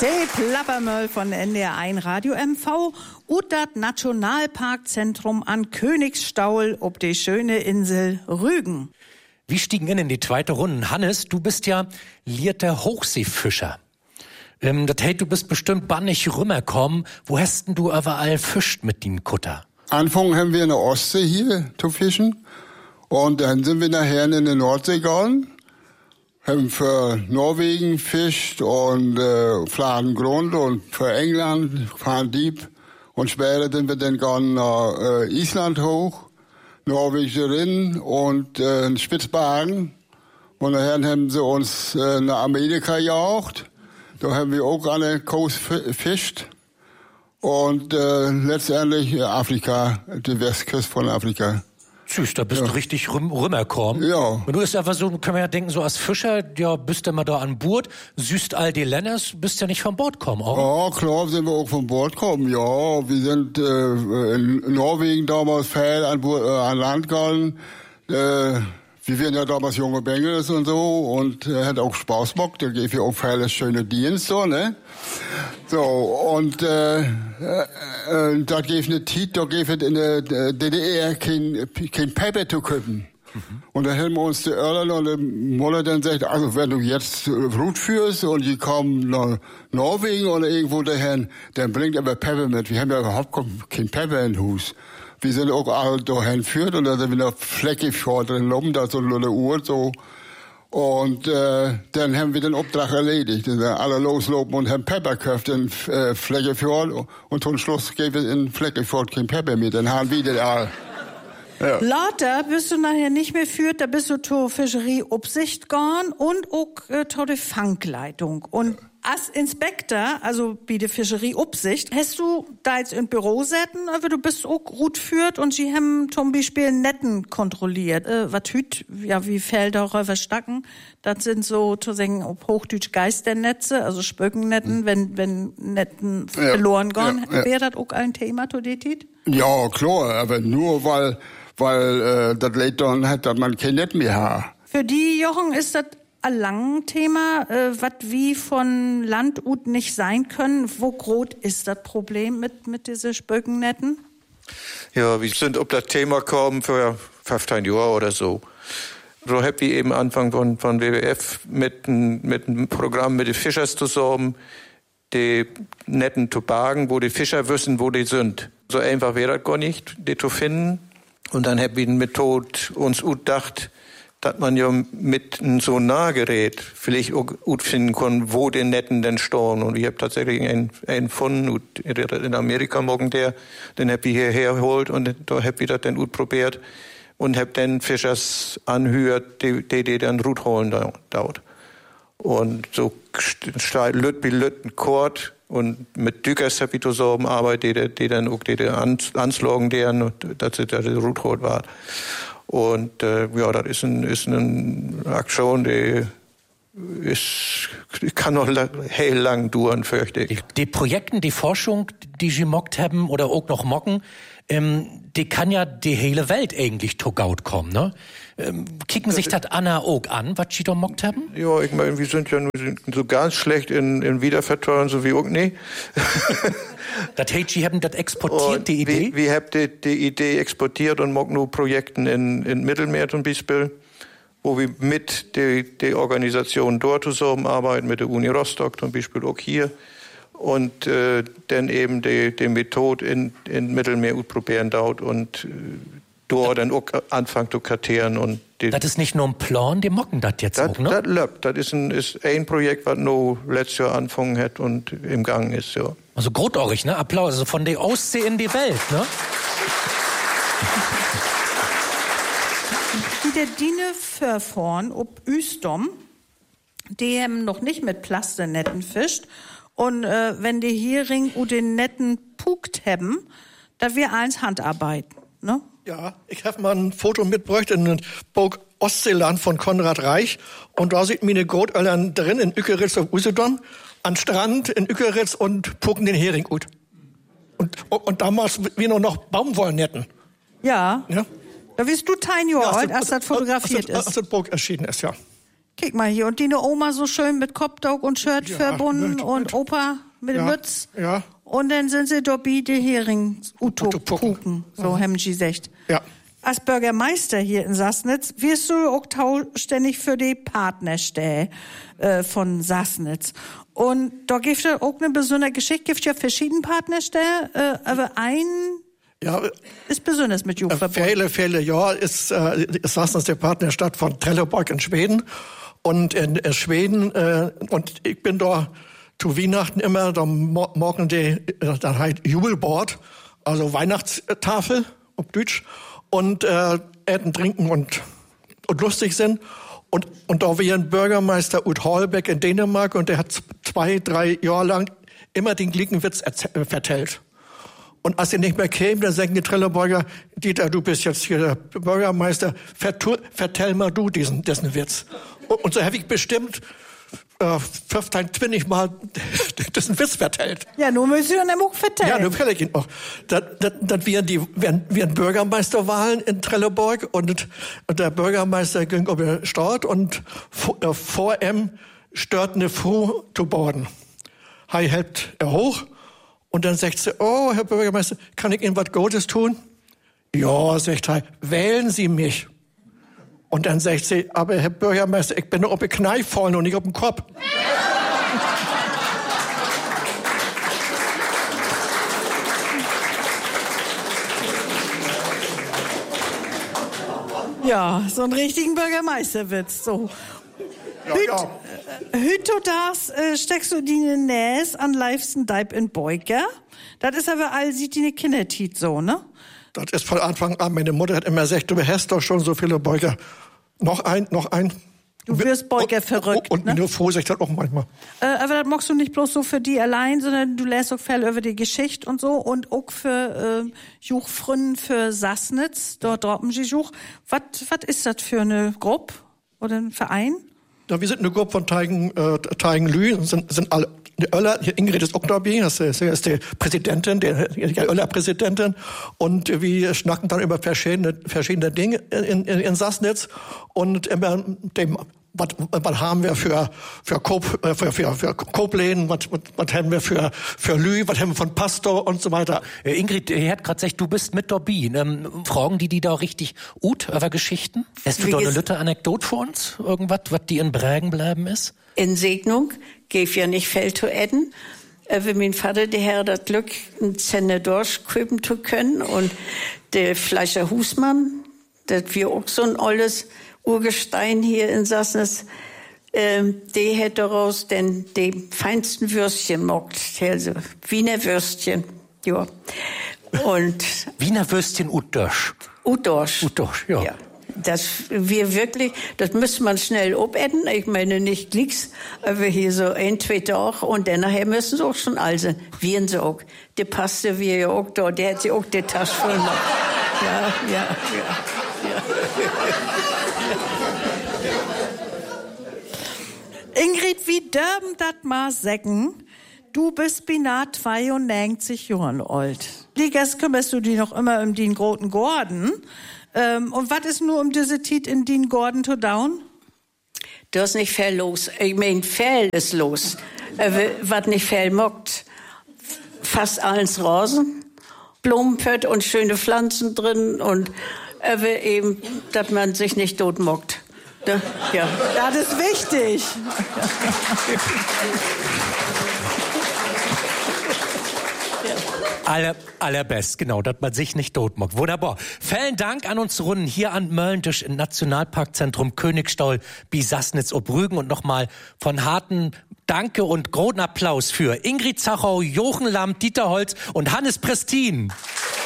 Der Plappermöll von NDR1 Radio MV und das Nationalparkzentrum an Königsstaul ob die schöne Insel Rügen. Wir stiegen in die zweite Runde. Hannes, du bist ja lierter Hochseefischer. Das heißt, du bist bestimmt bannig rüberkommen. Wo hast denn du überall fischt mit den Kutter? Anfangen haben wir in der Ostsee hier zu fischen. Und dann sind wir nachher in die Nordsee gegangen. Haben für Norwegen fischt und Fladen Grund und für England fahren Dieb. Und später sind wir dann gegangen nach Island hoch, norwegische Rinnen und Spitzbergen. Und nachher haben sie uns nach Amerika gejagt. Da haben wir auch an der Coast gefischt. Und letztendlich Afrika, die Westküste von Afrika. Süß, da bist du richtig rüberkommen. Ja. Und du bist einfach so, kann man ja denken, so als Fischer, ja, bist du mal da an Bord, süßt all die Länders, bist ja nicht von Bord kommen, auch? Ja, klar sind wir auch von Bord gekommen, ja. Wir sind in Norwegen damals viel an Land gegangen. Wir waren ja damals junge Bengels und so und hat auch Spaß gemacht. Da gibt ja auch viele schöne Dienste, ne? So, und da gibt eine Zeit, da gibt es in der DDR kein Paper zu kaufen. Und da haben wir uns die Irland und die Mutter dann gesagt, also wenn du jetzt Route führst und die kommen nach Norwegen oder irgendwo dahin, dann bringt aber Pepper mit. Wir haben ja überhaupt kein Pepper im Haus. Wir sind auch alle dahin geführt und dann sind wir nach Fleckefjord drin rum, da so eine Uhr so. Und dann haben wir den Auftrag erledigt. Dann sind alle loslopen und haben Pepper gekauft in Fleckefjord und zum Schluss gab es in Fleckefjord kein Pepper mehr. Dann haben wir das all. Ja. Later bist du nachher nicht mehr führt, da bist du zur Fischerie-Obsicht gegangen und auch zur der Fangleitung. Und als Inspektor, also bei der Fischerie-Obsicht, hast du da jetzt im Büro säten, aber du bist auch gut führt und sie haben zum Beispiel Netten kontrolliert. Was hüt, ja, wie Felder verstacken, das sind so, zu sagen, auf Hochdeutsch Geisternetze, also Spökennetten, wenn Netten verloren gehen. Wäre das auch ein Thema, zu der Tit? Ja, klar, aber nur weil das Leid dann hat, dass man kein Netz mehr hat. Für die Jochen ist das ein langes Thema, was wie von Land ut nicht sein können. Wo groß ist das Problem mit diesen Spökennetten? Ja, wir sind auf das Thema gekommen für 15 Jahre oder so. So hab ich eben Anfang von WWF mit einem Programm mit den Fischern zusammen, die Netten zu bergen, wo die Fischer wissen, wo die sind. So einfach wäre das gar nicht, die zu finden. Und dann hab ich eine Methode uns gedacht, dass man ja mit einem Sonargerät vielleicht auch gut finden kann, wo die Netten denn stehen. Und ich habe tatsächlich einen gefunden, in Amerika morgen den hab ich hierher geholt und da hab ich das dann gut probiert und hab dann Fischers anhört, die dann Rut holen dauert. Und so Lüt Kord und mit Dükers hab ich zusammen arbeitet, die dann auch die anschlagen, deren, dass sie da die Rut holt war. Und ja, das ist eine Aktion, die kann noch heel lang dauern, fürchte ich. Die Projekte, die Forschung, die sie mockt haben oder auch noch mocken, die kann ja die hele Welt eigentlich togaut kommen, ne? Kicken sich das Anna auch an, was sie da mockt haben? Ja, ich meine, wir sind ja so ganz schlecht in Wiederverteuern, so wie auch nie. Das heißt, Sie haben das exportiert, und die Idee? Wir haben die Idee exportiert und machen nur Projekten in Mittelmeer zum Beispiel, wo wir mit der Organisation dort zusammenarbeiten, mit der Uni Rostock zum Beispiel auch hier. Und dann eben die Methode in Mittelmeer probieren dort und dort dann auch anfangen zu kartieren. Und das ist nicht nur ein Plan, die mocken das jetzt auch, ne? Das läuft. Das ist ein Projekt, was nur letztes Jahr angefangen hat und im Gang ist, ja. Also großartig, ne? Applaus, also von der Ostsee in die Welt, ne? Die der Dine Förforn ob Üstom, die haben noch nicht mit Plasternetten fischt. Und wenn die Hering und den Netten pukt haben, da wir eins Handarbeiten, ne? Ja, ich habe mal ein Foto mitgebracht in den Burg Ostseeland von Konrad Reich. Und da sieht man eine Großeltern drin in Ückeritz auf Usedom, am Strand in Ückeritz und pucken den Hering gut. Und damals wir noch Baumwollnetten. Ja. Da bist du 10 Jahre alt, als das fotografiert ist. Als das Burg erschienen ist, ja. Guck mal hier. Und die Oma so schön mit Kopfdog und Shirt verbunden und Opa mit dem Mütz. Ja. Und dann sind sie dabei die Hering Puken, so haben sie gesagt. Ja. Als Bürgermeister hier in Sassnitz wirst du auch ständig für die Partnerstelle von Sassnitz. Und da gibt es auch eine besondere Geschichte, gibt es ja verschiedene Partnerstellen, aber ist besonders mit Jugend verbunden. Viele Jahre ist Sassnitz der Partnerstadt von Trelleborg in Schweden. Und in Schweden, und ich bin da zu Weihnachten immer, da morgen dann halt Jubelbord, also Weihnachtstafel, auf Deutsch, und essen, trinken und lustig sind. Und da war ein Bürgermeister Ut Holbeck in Dänemark und der hat 2-3 Jahre lang immer den gleichen Witz vertellt. Und als er nicht mehr käme, dann sagen die Trelleborger, Dieter, du bist jetzt hier der Bürgermeister, vertell mal du diesen Witz. Und so habe ich bestimmt 20 Mal diesen Witz vertellt. Ja, nun müssen wir ihn auch vertellen. Ja, nun will ich ihn auch. Dann wären Bürgermeisterwahlen in Trelleborg und der Bürgermeister ging über den Stadt und vor ihm stört eine Frau zu Boden. Er hält hoch und dann sagt sie, oh, Herr Bürgermeister, kann ich Ihnen was Gutes tun? Ja, sagt er, wählen Sie mich. Und dann sagt sie, aber Herr Bürgermeister, ich bin nur auf den Kneif fallen und nicht auf den Kopf. Ja, so einen richtigen Bürgermeisterwitz, so. Hüt das steckst du die Näs an liebsten Deib in Beuger. Das ist aber all sieht die Kindertit so, ne? Das ist von Anfang an. Meine Mutter hat immer gesagt, du hast doch schon so viele Beuger. Noch ein. Du wirst Beuger verrückt, und ne? nur froh sich das auch manchmal. Aber das machst du nicht bloß so für die allein, sondern du lässt auch viel über die Geschichte und so und auch für Juchfründen für Sassnitz, dort droppen sie Juch. Was ist das für eine Gruppe oder ein Verein? Ja, wir sind eine Gruppe von Teigen-Lü, sind alle. Die Oeller, Ingrid ist auch dabei, das ist die Präsidentin, die Oeller-Präsidentin. Und wir schnacken dann über verschiedene Dinge in Sassnitz. Und immer was haben wir für Kobläden, was haben wir für Lü, was haben wir von Pastor und so weiter. Ingrid, er hat gerade gesagt, du bist mit dabei. Fragen die da richtig gut über Geschichten? Hast du da eine lütte Anekdote für uns? Irgendwas, was die in Brägen bleiben ist? In Segnung gäf ja nicht viel zu essen. Wie mein Vater, der Herr, das Glück, ein Zenne durchköpen zu können. Und der Fleischer Husmann, das wir auch so ein altes Urgestein hier in Sassnitz, der hätte daraus denn die feinsten Würstchen mockt. Also Wiener Würstchen, ja. Und Wiener Würstchen Utdorsch. Utdorsch, ja. Das müsste man schnell abäden. Ich meine nicht Klicks, aber hier so 1-2 Tage und dann nachher müssen sie auch schon all sein. Wieren sie auch. Der passte wir ja auch da, der hat sie auch die Tasche voll gemacht. Ja. Ingrid, wie dürben dat mal säcken? Du bist beinahe 92 Jahre alt. Liegers kümmerst du dich noch immer um den großen Gordon. Und was ist nur um diese Tit in den Gordon to down? Da ist nicht viel los. Ich mein, viel ist los. Was nicht viel mockt. Fast alles Rasen, Blumenpött und schöne Pflanzen drin und eben, dass man sich nicht tot mockt. Ja. Das ist wichtig. Allerbest, genau, dass man sich nicht totmockt. Wunderbar. Vielen Dank an uns Runden hier an Möllentisch im Nationalparkzentrum Königstall, Sassnitz ob Rügen und nochmal von harten Danke und großen Applaus für Ingrid Zachau, Jochen Lamm, Dieter Holz und Hannes Prestin.